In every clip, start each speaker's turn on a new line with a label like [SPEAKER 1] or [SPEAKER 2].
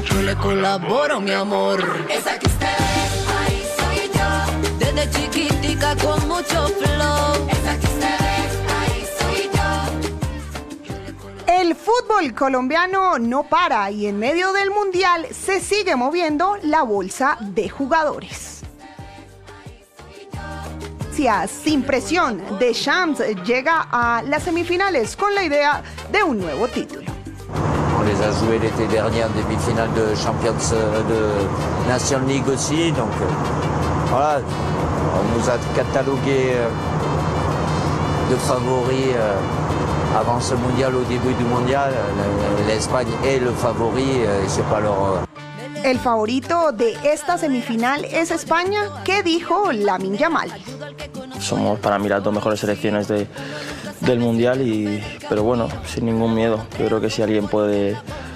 [SPEAKER 1] yo le colaboro, mi amor. Esa que usted ve, ahí soy yo. Desde chiquitica con mucho flow. Esa que usted ve, ahí soy yo.
[SPEAKER 2] El fútbol colombiano no para y en medio del mundial se sigue moviendo la bolsa de jugadores. Sin presión, Deschamps llega a las semifinales con la idea de un nuevo título.
[SPEAKER 3] On les a joués l'été dernier en demi-finale de Champions de Nations League aussi, donc voilà, on nous a catalogué de favoris avant ce mondial, au début du mondial. L'Espagne est le favori, c'est pas leur...
[SPEAKER 2] El favorito de esta semifinal es España. ¿Qué dijo Lamine Yamal?
[SPEAKER 4] Somos para mí las dos mejores selecciones del Mundial, pero bueno, sin ningún miedo. Yo creo que si alguien puede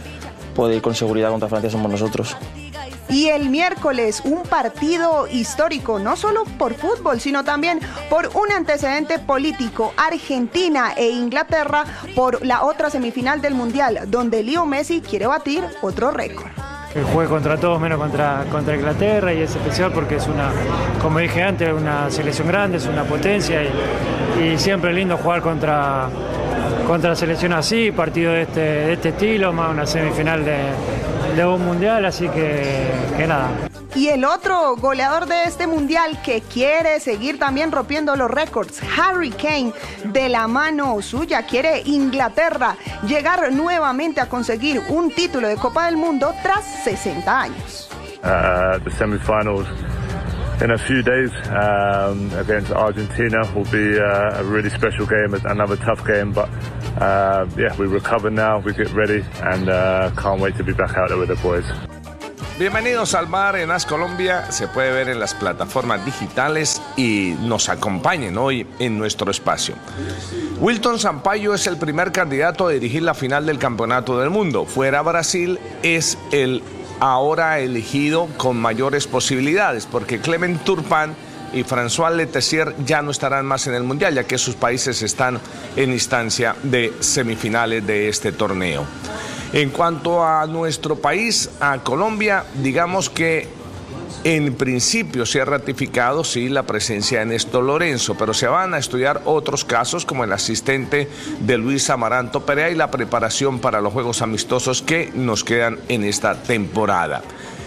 [SPEAKER 4] ir con seguridad contra Francia somos nosotros.
[SPEAKER 2] Y el miércoles un partido histórico, no solo por fútbol, sino también por un antecedente político. Argentina e Inglaterra por la otra semifinal del Mundial, donde Leo Messi quiere batir otro récord.
[SPEAKER 5] Que juegue contra todos menos contra Inglaterra, y es especial porque es una, como dije antes, una selección grande, es una potencia y siempre es lindo jugar contra selección así, partido de este estilo, más una semifinal de un mundial, así que nada.
[SPEAKER 2] Y el otro goleador de este mundial que quiere seguir también rompiendo los récords, Harry Kane, de la mano suya, quiere Inglaterra llegar nuevamente a conseguir un título de Copa del Mundo tras 60 años.
[SPEAKER 6] The semi-finals in a few days against Argentina will be a really special game, another tough game, but yeah, we recover now, we get ready and can't wait to be back out there with the boys.
[SPEAKER 7] Bienvenidos al Bar en As Colombia, se puede ver en las plataformas digitales y nos acompañen hoy en nuestro espacio. Wilton Sampaio es el primer candidato a dirigir la final del Campeonato del Mundo. Fuera Brasil es el ahora elegido con mayores posibilidades, porque Clement Turpin y François Letessier ya no estarán más en el Mundial, ya que sus países están en instancia de semifinales de este torneo. En cuanto a nuestro país, a Colombia, digamos que en principio se ha ratificado, sí, la presencia de Néstor Lorenzo, pero se van a estudiar otros casos como el asistente de Luis Amaranto Perea y la preparación para los juegos amistosos que nos quedan en esta temporada.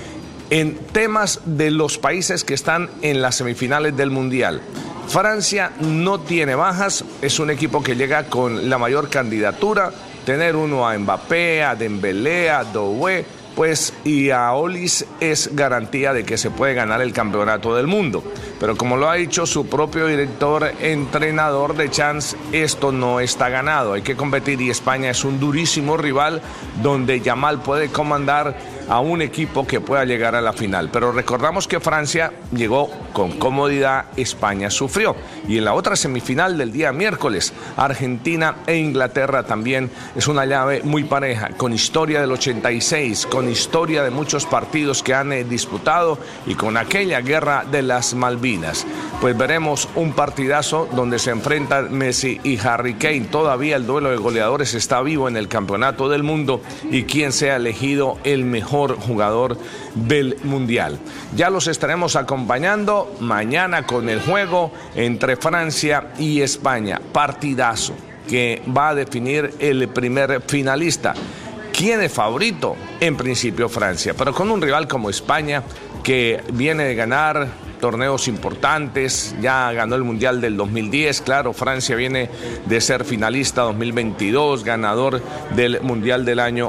[SPEAKER 7] En temas de los países que están en las semifinales del Mundial, Francia no tiene bajas, es un equipo que llega con la mayor candidatura. Tener uno a Mbappé, a Dembélé, a Doué, pues, y a Olis es garantía de que se puede ganar el campeonato del mundo. Pero como lo ha dicho su propio director entrenador Deschamps, esto no está ganado, hay que competir y España es un durísimo rival donde Yamal puede comandar a un equipo que pueda llegar a la final. Pero recordamos que Francia llegó con comodidad, España sufrió. Y en la otra semifinal del día miércoles, Argentina e Inglaterra también es una llave muy pareja, con historia del 86, con historia de muchos partidos que han disputado y con aquella guerra de las Malvinas. Pues veremos un partidazo donde se enfrentan Messi y Harry Kane. Todavía el duelo de goleadores está vivo en el Campeonato del Mundo y quién sea elegido el mejor jugador del Mundial. Ya los estaremos acompañando mañana con el juego entre Francia y España. Partidazo que va a definir el primer finalista. ¿Quién es favorito? En principio Francia, pero con un rival como España que viene de ganar torneos importantes, ya ganó el Mundial del 2010, claro, Francia viene de ser finalista 2022, ganador del Mundial del año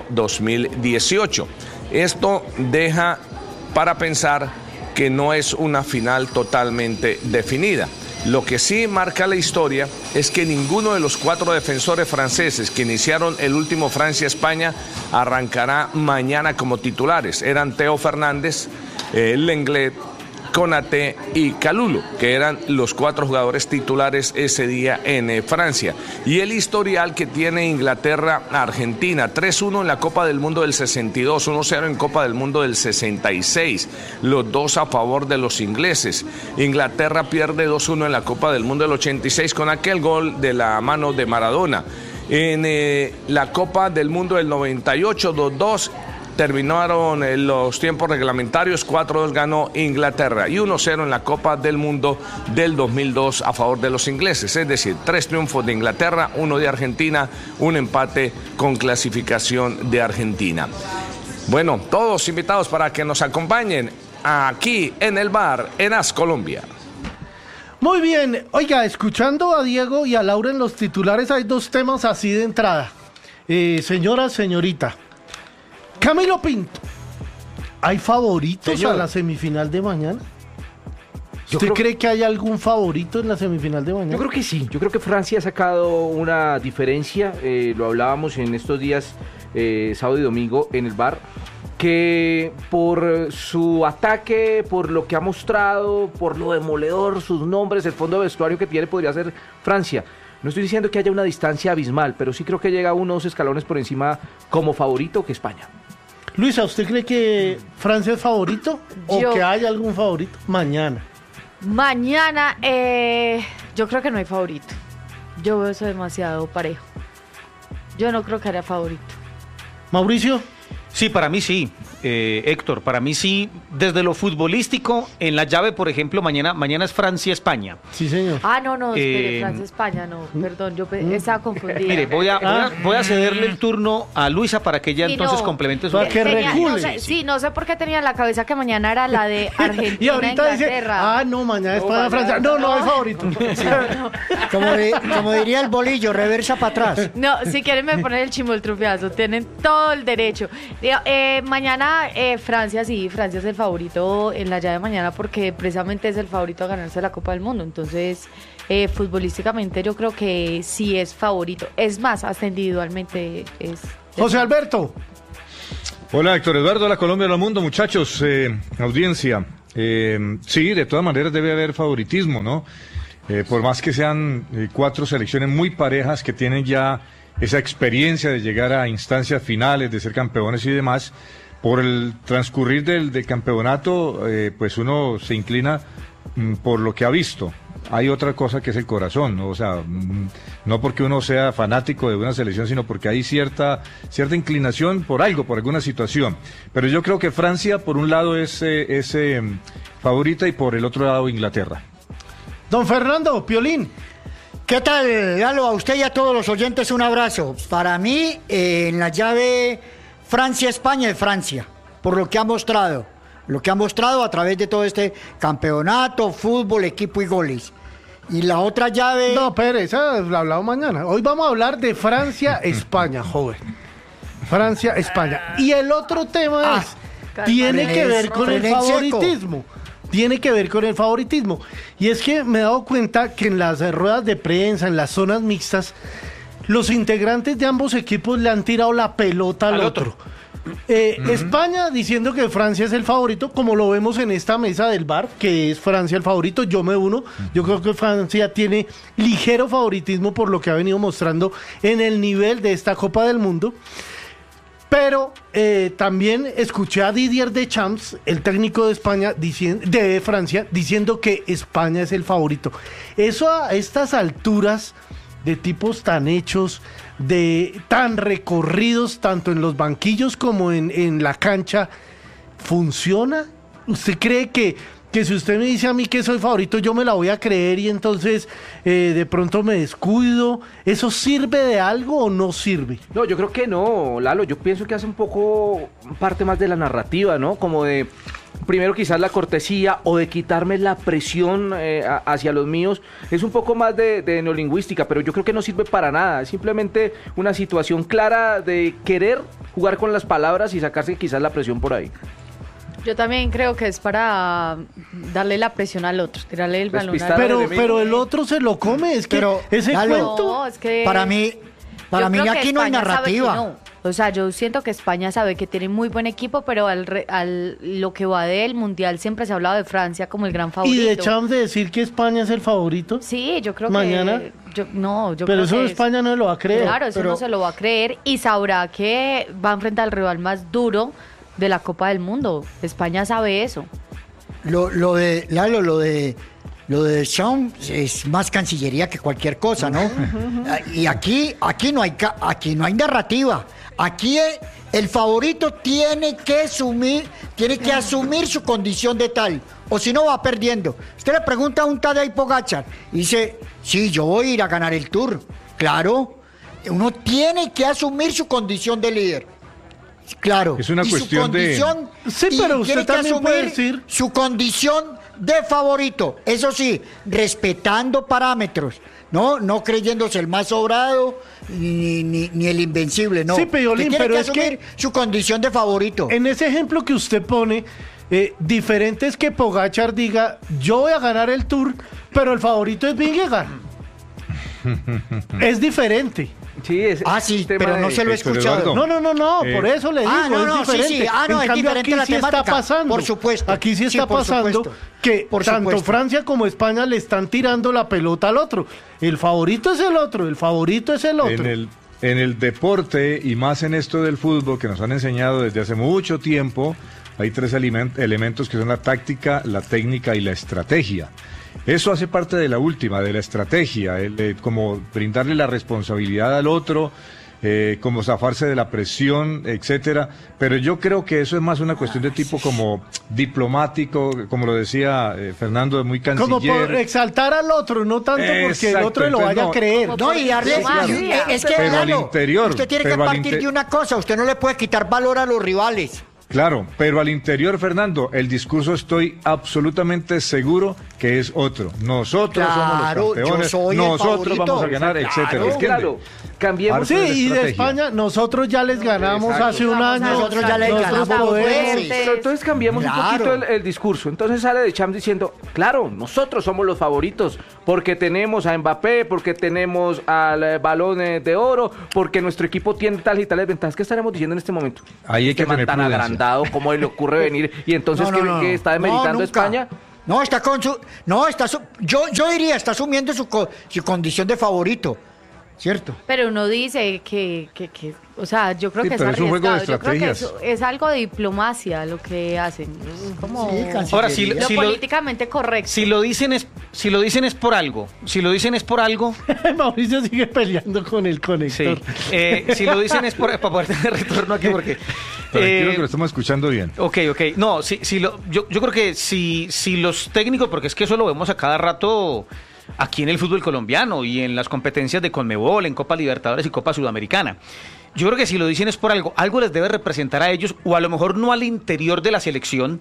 [SPEAKER 7] 2018. Esto deja para pensar que no es una final totalmente definida. Lo que sí marca la historia es que ninguno de los 4 defensores franceses que iniciaron el último Francia-España arrancará mañana como titulares. Eran Théo Fernández, Lenglet, Konaté y Kalulu, que eran los 4 jugadores titulares ese día en Francia. Y el historial que tiene Inglaterra a Argentina, 3-1 en la Copa del Mundo del 62, 1-0 en Copa del Mundo del 66, los dos a favor de los ingleses. Inglaterra pierde 2-1 en la Copa del Mundo del 86 con aquel gol de la mano de Maradona. En la Copa del Mundo del 98, 2-2. terminaron los tiempos reglamentarios, 4-2 ganó Inglaterra y 1-0 en la Copa del Mundo del 2002 a favor de los ingleses. Es decir, 3 triunfos de Inglaterra, 1 de Argentina, un empate con clasificación de Argentina. Bueno, todos invitados para que nos acompañen aquí en el bar en AS Colombia.
[SPEAKER 8] Muy bien, oiga, escuchando a Diego y a Laura en los titulares hay 2 temas así de entrada. Señorita, Camilo Pinto, ¿hay favoritos a la semifinal de mañana? ¿Usted cree que hay algún favorito en la semifinal de mañana?
[SPEAKER 9] Yo creo que sí, yo creo que Francia ha sacado una diferencia, lo hablábamos en estos días, sábado y domingo en el bar, que por su ataque, por lo que ha mostrado, por lo demoledor, sus nombres, el fondo de vestuario que tiene, podría ser Francia. No estoy diciendo que haya una distancia abismal, pero sí creo que llega unos escalones por encima como favorito que España.
[SPEAKER 8] Luisa, ¿usted cree que Francia es favorito o que hay algún favorito mañana?
[SPEAKER 10] Mañana, yo creo que no hay favorito. Yo veo eso demasiado parejo. Yo no creo que haya favorito.
[SPEAKER 8] ¿Mauricio?
[SPEAKER 11] Sí, para mí sí. Héctor, para mí sí, desde lo futbolístico, en la llave, por ejemplo, mañana es Francia-España.
[SPEAKER 8] Sí, señor.
[SPEAKER 10] No, espere, Francia-España, no, perdón, yo estaba confundida.
[SPEAKER 11] Mire, voy a cederle el turno a Luisa para que ella entonces complemente su...
[SPEAKER 8] Para que recule.
[SPEAKER 10] No sé por qué tenía en la cabeza que mañana era la de Argentina
[SPEAKER 8] y ahorita
[SPEAKER 10] Inglaterra.
[SPEAKER 8] dice, mañana España-Francia. No hay favorito.
[SPEAKER 12] Sí. Como diría el bolillo, reversa para atrás.
[SPEAKER 10] No, si quieren me ponen el chimoltrufiazo, tienen todo el derecho. Mañana Francia es el favorito en la llave de mañana porque precisamente es el favorito a ganarse la Copa del Mundo. Entonces, futbolísticamente yo creo que sí es favorito. Es más, hasta individualmente es...
[SPEAKER 8] José Alberto.
[SPEAKER 13] Hola, Héctor Eduardo, hola Colombia, hola mundo, muchachos, audiencia. Sí, de todas maneras debe haber favoritismo, ¿no? Por más que sean 4 selecciones muy parejas que tienen ya esa experiencia de llegar a instancias finales, de ser campeones y demás, por el transcurrir del campeonato, pues uno se inclina por lo que ha visto. Hay otra cosa que es el corazón, ¿no? O sea, no porque uno sea fanático de una selección, sino porque hay cierta inclinación por algo, por alguna situación. Pero yo creo que Francia, por un lado, es favorita y por el otro lado, Inglaterra.
[SPEAKER 8] Don Fernando, Piolín.
[SPEAKER 12] ¿Qué tal, Lalo? A usted y a todos los oyentes un abrazo. Para mí, en la llave Francia-España es Francia, por lo que ha mostrado a través de todo este campeonato, fútbol, equipo y goles. Y la otra llave...
[SPEAKER 8] No, Pérez, lo hablamos mañana. Hoy vamos a hablar de Francia-España, joven. Francia-España. Y el otro tema tiene que ver con el favoritismo. Tiene que ver con el favoritismo. Y es que me he dado cuenta que en las ruedas de prensa, en las zonas mixtas, los integrantes de ambos equipos le han tirado la pelota al otro. España diciendo que Francia es el favorito, como lo vemos en esta mesa del bar, que es Francia el favorito, yo me uno. Yo creo que Francia tiene ligero favoritismo por lo que ha venido mostrando en el nivel de esta Copa del Mundo. Pero también escuché a Didier Deschamps, el técnico de España, de Francia, diciendo que España es el favorito. Eso a estas alturas, de tipos tan hechos, tan recorridos, tanto en los banquillos como en la cancha, ¿funciona? ¿Usted cree que si usted me dice a mí que soy favorito, yo me la voy a creer y entonces de pronto me descuido? ¿Eso sirve de algo o no sirve?
[SPEAKER 9] No, yo creo que no, Lalo. Yo pienso que hace un poco parte más de la narrativa, ¿no? Como de, primero quizás la cortesía o de quitarme la presión hacia los míos. Es un poco más de neolingüística, pero yo creo que no sirve para nada. Es simplemente una situación clara de querer jugar con las palabras y sacarse quizás la presión por ahí.
[SPEAKER 10] Yo también creo que es para darle la presión al otro, tirarle el balón al
[SPEAKER 8] otro. Pero el otro se lo come, es que ese cuento...
[SPEAKER 10] No, es que
[SPEAKER 12] para mí aquí no hay narrativa.
[SPEAKER 10] O sea, yo siento que España sabe que tiene muy buen equipo, pero lo que va del Mundial siempre se ha hablado de Francia como el gran favorito.
[SPEAKER 8] ¿Y de Champs de decir que España es el favorito?
[SPEAKER 10] Sí, yo creo
[SPEAKER 8] ¿mañana? Pero eso España no lo va a creer.
[SPEAKER 10] Claro, eso no se lo va a creer y sabrá que va a enfrentar al rival más duro de la Copa del Mundo. España sabe eso.
[SPEAKER 12] Lo de Deschamps es más cancillería que cualquier cosa, ¿no? Y aquí no hay narrativa. Aquí El favorito tiene que asumir su condición de tal, o si no va perdiendo. Usted le pregunta a un Tadej Pogačar y dice, sí, yo voy a ir a ganar el Tour. Claro, uno tiene que asumir su condición de líder. Claro.
[SPEAKER 13] Es una cuestión de...
[SPEAKER 8] Sí, pero usted también puede decir...
[SPEAKER 12] su condición de favorito. Eso sí, respetando parámetros. No creyéndose el más sobrado ni el invencible, no.
[SPEAKER 8] Sí, Piolín,
[SPEAKER 12] tiene
[SPEAKER 8] pero
[SPEAKER 12] que
[SPEAKER 8] es
[SPEAKER 12] asumir su condición de favorito.
[SPEAKER 8] En ese ejemplo que usted pone, diferente es que Pogačar diga, yo voy a ganar el Tour, pero el favorito es Vingegaard. Es diferente.
[SPEAKER 9] Sí,
[SPEAKER 12] pero no se lo he escuchado.
[SPEAKER 8] No, por eso le digo, es diferente.
[SPEAKER 12] Es diferente la
[SPEAKER 8] sí
[SPEAKER 12] temática.
[SPEAKER 8] Está pasando.
[SPEAKER 12] Por supuesto.
[SPEAKER 8] Aquí sí está pasando que tanto Francia como España le están tirando la pelota al otro. El favorito es el otro, el favorito es el otro.
[SPEAKER 13] En el deporte, y más en esto del fútbol, que nos han enseñado desde hace mucho tiempo, hay tres elementos que son la táctica, la técnica y la estrategia. Eso hace parte de la estrategia, como brindarle la responsabilidad al otro, como zafarse de la presión, etcétera. Pero yo creo que eso es más una cuestión de tipo como diplomático, como lo decía Fernando, muy canciller.
[SPEAKER 8] Como por exaltar al otro, no tanto porque el otro lo vaya a creer.
[SPEAKER 12] No, y darle... Es que,
[SPEAKER 13] pero al interior...
[SPEAKER 12] Usted tiene que partir de una cosa, usted no le puede quitar valor a los rivales.
[SPEAKER 13] Claro, pero al interior, Fernando, el discurso estoy absolutamente seguro que es otro. Nosotros somos los campeones, nosotros vamos a ganar, etcétera.
[SPEAKER 9] Claro, cambiemos.
[SPEAKER 8] Sí, y de España, nosotros ya les ganamos hace un año.
[SPEAKER 12] Nosotros ya les ganamos.
[SPEAKER 9] Pero entonces cambiamos un poquito el discurso. Entonces sale de Champs diciendo, claro, nosotros somos los favoritos, porque tenemos a Mbappé, porque tenemos al Balón de Oro, porque nuestro equipo tiene tales y tales ventajas. ¿Qué estaremos diciendo en este momento?
[SPEAKER 13] Ahí hay que tener prudencia.
[SPEAKER 9] ¿Cómo le ocurre venir? Y entonces que está demeritando España.
[SPEAKER 12] No, está con su... No, yo diría, está asumiendo su condición de favorito, ¿cierto?
[SPEAKER 10] Pero uno dice que o sea, yo creo que es
[SPEAKER 13] un juego de
[SPEAKER 10] arriesgado. Yo creo que
[SPEAKER 13] estrategias.
[SPEAKER 10] es algo de diplomacia lo que hacen. Es como
[SPEAKER 11] ahora, si lo
[SPEAKER 10] políticamente correcto.
[SPEAKER 11] Si lo dicen es por algo. Si lo dicen es por algo.
[SPEAKER 8] Mauricio sigue peleando con el conector.
[SPEAKER 11] Sí. Si lo dicen es para poder tener retorno aquí porque...
[SPEAKER 13] Tranquilo que lo estamos escuchando bien.
[SPEAKER 11] Ok. No, yo creo que si los técnicos, porque es que eso lo vemos a cada rato aquí en el fútbol colombiano y en las competencias de Conmebol, en Copa Libertadores y Copa Sudamericana. Yo creo que si lo dicen es por algo les debe representar a ellos, o a lo mejor no al interior de la selección,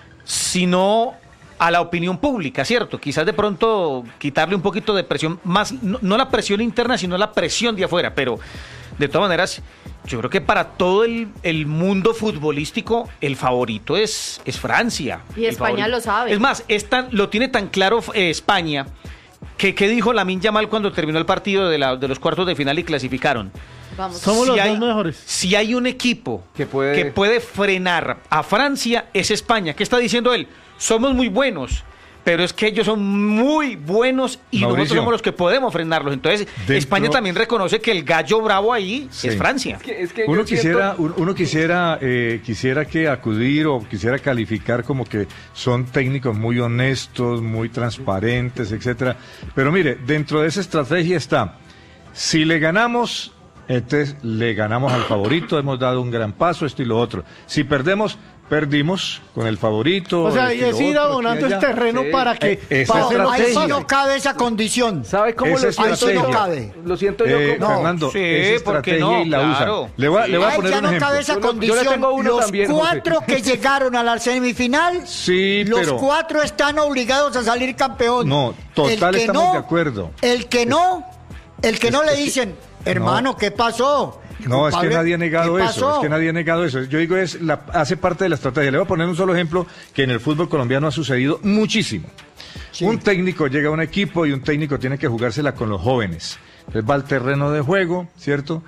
[SPEAKER 11] sino a la opinión pública, ¿cierto? Quizás de pronto quitarle un poquito de presión, más no la presión interna, sino la presión de afuera, pero de todas maneras, yo creo que para todo el mundo futbolístico, el favorito es Francia.
[SPEAKER 10] Y España lo sabe.
[SPEAKER 11] Es más, lo tiene tan claro España, que ¿qué dijo Lamine Yamal cuando terminó el partido de los cuartos de final y clasificaron?
[SPEAKER 10] Vamos.
[SPEAKER 8] Somos los dos mejores.
[SPEAKER 11] Si hay un equipo que puede frenar a Francia, es España. ¿Qué está diciendo él? Somos muy buenos, pero es que ellos son muy buenos y
[SPEAKER 13] Mauricio,
[SPEAKER 11] nosotros somos los que podemos frenarlos. Entonces, España también reconoce que el gallo bravo ahí es Francia.
[SPEAKER 13] Es que uno quisiera que acudir o quisiera calificar como que son técnicos muy honestos, muy transparentes, etcétera. Pero mire, dentro de esa estrategia está, si le ganamos, entonces le ganamos al favorito, hemos dado un gran paso, esto y lo otro. Si perdimos con el favorito.
[SPEAKER 8] O sea, y es ir abonando el terreno para que
[SPEAKER 12] ahí sí no cabe esa condición.
[SPEAKER 9] ¿Sabe cómo lo siento?
[SPEAKER 12] Ahí sí no cabe.
[SPEAKER 9] Lo siento yo como...
[SPEAKER 13] Fernando,
[SPEAKER 11] sí,
[SPEAKER 13] esa estrategia
[SPEAKER 11] no,
[SPEAKER 13] y la
[SPEAKER 11] claro.
[SPEAKER 13] usan. Le voy a poner
[SPEAKER 12] ya
[SPEAKER 13] un
[SPEAKER 12] no
[SPEAKER 13] ejemplo.
[SPEAKER 12] cabe esa condición.
[SPEAKER 9] Yo le tengo uno
[SPEAKER 12] los
[SPEAKER 9] también,
[SPEAKER 12] cuatro que llegaron a la semifinal, los cuatro están obligados a salir campeón.
[SPEAKER 13] No, estamos de acuerdo.
[SPEAKER 12] El que no le dicen, hermano, ¿qué pasó?
[SPEAKER 13] No, es que nadie ha negado eso, Yo digo, hace parte de la estrategia. Le voy a poner un solo ejemplo que en el fútbol colombiano ha sucedido muchísimo. Sí. Un técnico llega a un equipo y un técnico tiene que jugársela con los jóvenes. Entonces va al terreno de juego, ¿cierto?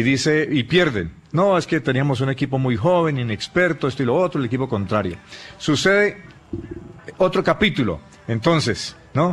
[SPEAKER 13] Y pierden. No, es que teníamos un equipo muy joven, inexperto, esto y lo otro, el equipo contrario. Sucede otro capítulo, entonces, ¿no?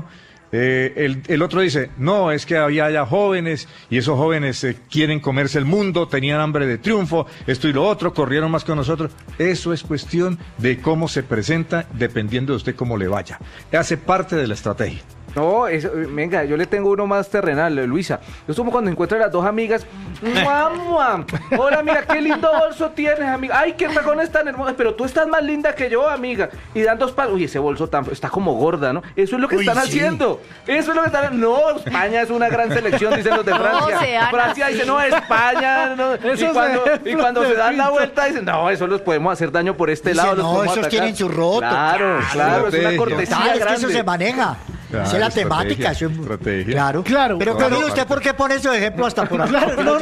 [SPEAKER 13] El otro dice, no, es que había ya jóvenes y esos jóvenes quieren comerse el mundo, tenían hambre de triunfo, esto y lo otro, corrieron más con nosotros. Eso es cuestión de cómo se presenta, dependiendo de usted cómo le vaya. Hace parte de la estrategia.
[SPEAKER 9] No, venga, yo le tengo uno más terrenal, Luisa. Es como cuando encuentro a las dos amigas. ¡Mamá! Hola, mira, qué lindo bolso tienes, amiga. Ay, qué tacones tan hermosos. Pero tú estás más linda que yo, amiga. Y dan dos pasos. Uy, ese bolso está como gorda, ¿no? Eso es lo que están haciendo. Eso es lo que están. No, España es una gran selección, dicen los de Francia. Francia dice, no, España. No. Y cuando se dan la vuelta, dicen, no, eso los podemos hacer daño por este lado.
[SPEAKER 12] No, esos atacar. Tienen su roto.
[SPEAKER 9] Claro, es una cortesía grande.
[SPEAKER 12] Es que eso se maneja.
[SPEAKER 13] Claro,
[SPEAKER 12] esa es la temática.
[SPEAKER 13] Estrategia.
[SPEAKER 12] Claro. Pero Camilo, ¿usted por qué pone ese ejemplo hasta por acá?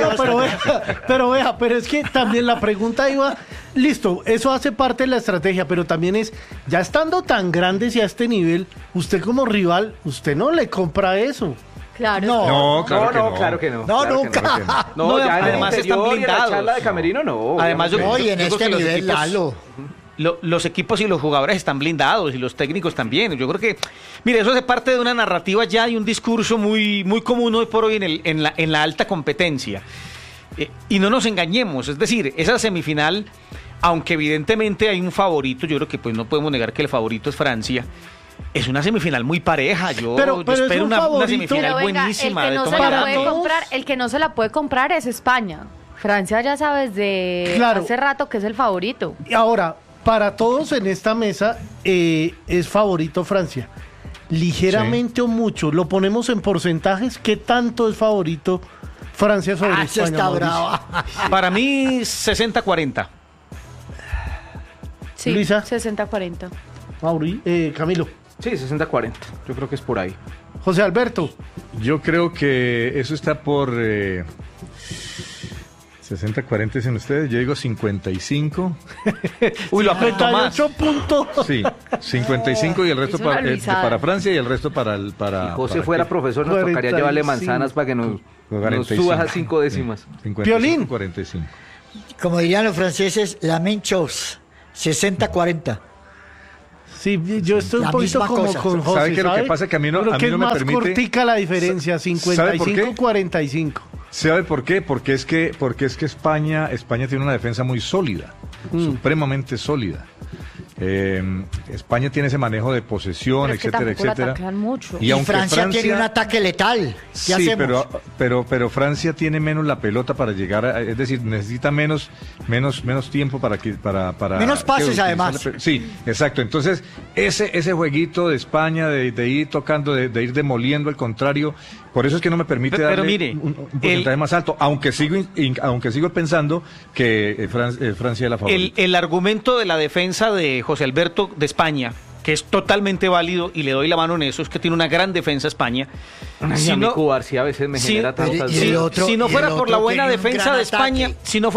[SPEAKER 8] Pero es que también la pregunta iba, listo, eso hace parte de la estrategia, pero también es, ya estando tan grandes y a este nivel, usted como rival, usted no le compra eso.
[SPEAKER 10] Claro.
[SPEAKER 9] Claro que no.
[SPEAKER 12] No, nunca.
[SPEAKER 9] No, ya
[SPEAKER 11] además están blindados.
[SPEAKER 9] En la charla de camerino, no.
[SPEAKER 11] Además,
[SPEAKER 12] y en este nivel, Lalo.
[SPEAKER 11] Los equipos y los jugadores están blindados y los técnicos también. Yo creo que, mire, eso hace parte de una narrativa ya y un discurso muy, muy común hoy por hoy en la alta competencia. Y no nos engañemos, es decir, esa semifinal, aunque evidentemente hay un favorito, yo creo que pues no podemos negar que el favorito es Francia. Es una semifinal muy pareja. Yo espero una semifinal buenísima.
[SPEAKER 10] El que no se la puede comprar es España. Francia ya sabes hace rato que es el favorito.
[SPEAKER 8] Y ahora, para todos en esta mesa es favorito Francia. Ligeramente o mucho, lo ponemos en porcentajes. ¿Qué tanto es favorito Francia sobre España?
[SPEAKER 12] Está brava.
[SPEAKER 11] Para mí, 60-40.
[SPEAKER 10] Sí,
[SPEAKER 8] Luisa.
[SPEAKER 10] 60-40.
[SPEAKER 8] Camilo.
[SPEAKER 9] Sí, 60-40. Yo creo que es por ahí.
[SPEAKER 8] José Alberto.
[SPEAKER 13] Yo creo que eso está por 60-40 dicen ustedes, yo digo 55.
[SPEAKER 11] Uy, lo aprieto más.
[SPEAKER 8] 8 puntos.
[SPEAKER 13] Sí, 55 y el resto para Francia y el resto para...
[SPEAKER 9] Si José fuera profesor, nos tocaría llevarle manzanas para que nos subas a 5 décimas.
[SPEAKER 13] 55, 45.
[SPEAKER 12] Como dirían los franceses, la main chose, 60-40.
[SPEAKER 8] Sí, yo estoy un poquito como con José.
[SPEAKER 13] ¿Sabe qué es lo que pasa? Que a mí no me permite...
[SPEAKER 8] es más cortica la diferencia, 55-45.
[SPEAKER 13] ¿Sabe por qué? Porque es que España tiene una defensa muy sólida, supremamente sólida. España tiene ese manejo de posesión, etcétera.
[SPEAKER 12] Y aunque Francia tiene un ataque letal.
[SPEAKER 13] Sí, pero Francia tiene menos la pelota para llegar es decir, necesita menos tiempo para
[SPEAKER 12] menos pases además.
[SPEAKER 13] Sí, exacto. Entonces, ese jueguito de España de ir tocando, de ir demoliendo al contrario, por eso es que no me permite darle
[SPEAKER 11] mire,
[SPEAKER 13] un porcentaje más alto, aunque sigo pensando que Francia es la favorita.
[SPEAKER 11] El argumento de la defensa de José Alberto de España, que es totalmente válido y le doy la mano en eso, es que tiene una gran defensa España.
[SPEAKER 9] Si no
[SPEAKER 11] fuera por la buena defensa de España,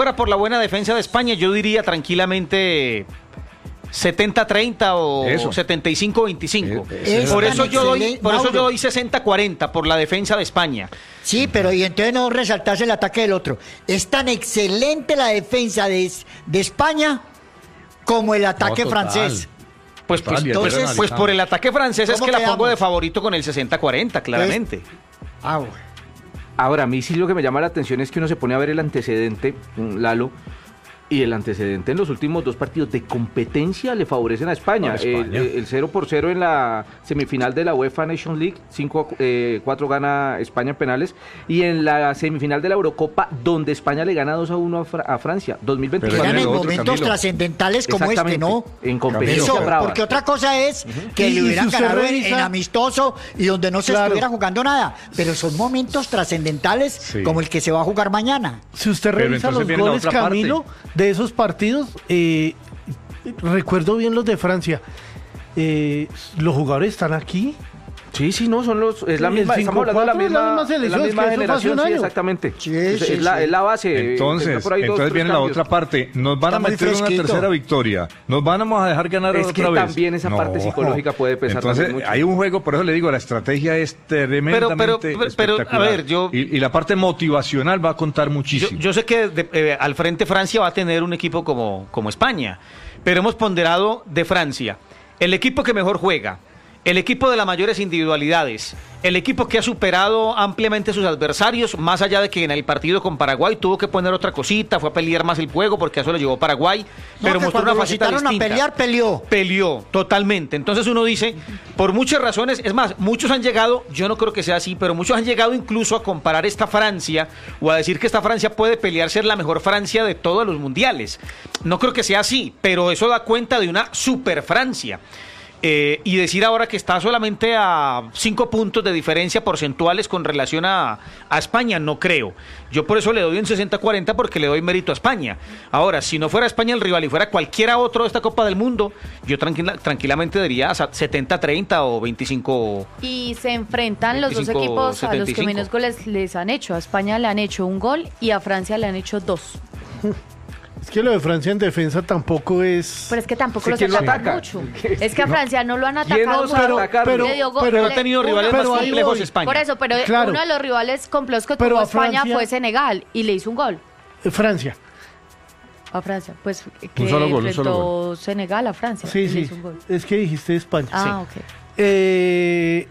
[SPEAKER 11] yo diría tranquilamente 70-30 o 75-25. Por eso yo doy 60-40 por la defensa de España.
[SPEAKER 12] Sí, pero y entonces no resaltarse el ataque del otro. Es tan excelente la defensa de España como el ataque francés.
[SPEAKER 11] Pues por el ataque francés es que la pongo de favorito con el 60-40, claramente.
[SPEAKER 9] Ahora, a mí sí lo que me llama la atención es que uno se pone a ver el antecedente, Lalo, y el antecedente en los últimos 2 partidos de competencia le favorecen a España. El 0-0 en la semifinal de la UEFA Nations League, 5-4 gana España en penales, y en la semifinal de la Eurocopa, donde España le gana 2-1 a Francia, 2024.
[SPEAKER 12] Eran en momentos trascendentales como este, ¿no?
[SPEAKER 9] En competencia brava.
[SPEAKER 12] Porque otra cosa es que le hubieran ganado en amistoso y donde no se estuviera jugando nada, pero son momentos trascendentales como el que se va a jugar mañana.
[SPEAKER 8] Si usted revisa los goles, Camilo, de esos partidos, recuerdo bien los de Francia. Los jugadores están aquí.
[SPEAKER 9] Sí, no, es la misma, estamos hablando de la misma generación, sí, exactamente. Es la base.
[SPEAKER 13] Entonces viene la otra parte. Nos van a meter una tercera victoria. Nos vamos a dejar ganar otra vez.
[SPEAKER 9] Es que también esa parte psicológica puede pesar.
[SPEAKER 13] Entonces, hay un juego, por eso le digo, la estrategia es tremendamente espectacular. A ver, y la parte motivacional va a contar muchísimo.
[SPEAKER 11] Yo sé que al frente Francia va a tener un equipo como España, pero hemos ponderado de Francia el equipo que mejor juega, el equipo de las mayores individualidades, el equipo que ha superado ampliamente a sus adversarios, más allá de que en el partido con Paraguay tuvo que poner otra cosita, fue a pelear más el juego porque eso lo llevó Paraguay, pero mostró una faceta distinta.
[SPEAKER 12] A pelear,
[SPEAKER 11] peleó totalmente. Entonces uno dice, por muchas razones, es más, muchos han llegado, yo no creo que sea así, pero muchos han llegado incluso a comparar esta Francia o a decir que esta Francia puede pelear ser la mejor Francia de todos los mundiales. No creo que sea así, pero eso da cuenta de una super Francia. Y decir ahora que está solamente a 5 puntos de diferencia porcentuales con relación a España, no creo. Yo por eso le doy un 60-40 porque le doy mérito a España. Ahora, si no fuera España el rival y fuera cualquiera otro de esta Copa del Mundo, yo tranquilamente diría 70-30 o 25.
[SPEAKER 10] Y se enfrentan los dos equipos 75. A los que menos goles les han hecho. A España le han hecho 1 gol y a Francia le han hecho 2.
[SPEAKER 8] Es que lo de Francia en defensa tampoco es...
[SPEAKER 10] Pero es que tampoco los ataca mucho. Es que a Francia no lo han atacado mucho.
[SPEAKER 11] Pero ha tenido rivales más complejos España.
[SPEAKER 10] Por eso, pero
[SPEAKER 8] claro.
[SPEAKER 10] Uno de los rivales complejos que tuvo España fue Senegal y le hizo 1 gol.
[SPEAKER 8] Francia.
[SPEAKER 10] A Francia, pues que
[SPEAKER 13] un solo gol,
[SPEAKER 10] enfrentó Senegal a Francia.
[SPEAKER 8] Sí, sí. Es que dijiste España.
[SPEAKER 10] Ah,
[SPEAKER 8] sí.
[SPEAKER 10] Ok.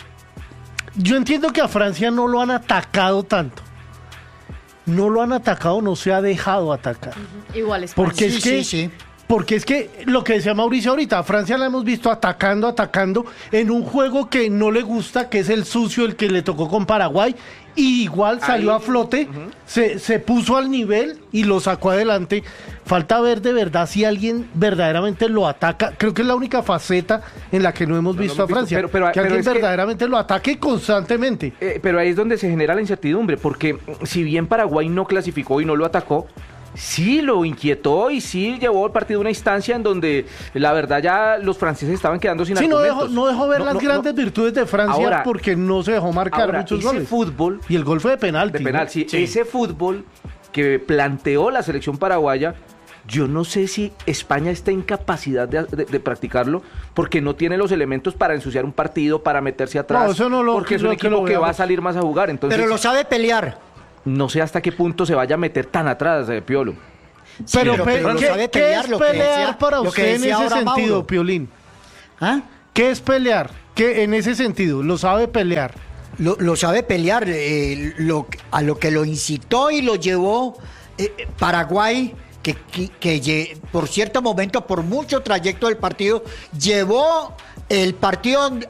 [SPEAKER 8] Yo entiendo que a Francia no lo han atacado tanto. No lo han atacado, no se ha dejado atacar.
[SPEAKER 10] Igual es
[SPEAKER 8] porque es que porque es que lo que decía Mauricio ahorita, a Francia la hemos visto atacando en un juego que no le gusta, que es el sucio, el que le tocó con Paraguay, y igual salió a flote, se puso al nivel y lo sacó adelante. Falta ver de verdad si alguien verdaderamente lo ataca. Creo que es la única faceta en la que no hemos visto a Francia, que alguien verdaderamente lo ataque constantemente.
[SPEAKER 9] Pero ahí es donde se genera la incertidumbre, porque si bien Paraguay no clasificó y no lo atacó, sí lo inquietó y sí llevó el partido a una instancia en donde la verdad ya los franceses estaban quedando sin argumentos.
[SPEAKER 8] No dejó ver las grandes virtudes de Francia ahora, porque no se dejó marcar muchos goles.
[SPEAKER 9] Fútbol,
[SPEAKER 8] y el gol fue de penalti.
[SPEAKER 9] Sí. Ese fútbol que planteó la selección paraguaya, yo no sé si España está en capacidad de practicarlo porque no tiene los elementos para ensuciar un partido, para meterse atrás, porque es un equipo que va a salir más a jugar. Entonces,
[SPEAKER 12] pero lo sabe pelear.
[SPEAKER 9] No sé hasta qué punto se vaya a meter tan atrás, Piolo.
[SPEAKER 8] Pero ¿qué es pelear para usted en ese sentido, Piolín?
[SPEAKER 12] ¿Ah?
[SPEAKER 8] ¿Qué es pelear? ¿Qué en ese sentido? ¿Lo sabe pelear?
[SPEAKER 12] Lo sabe pelear. A lo que lo incitó y lo llevó Paraguay, que por cierto momento, por mucho trayecto del partido, llevó el partido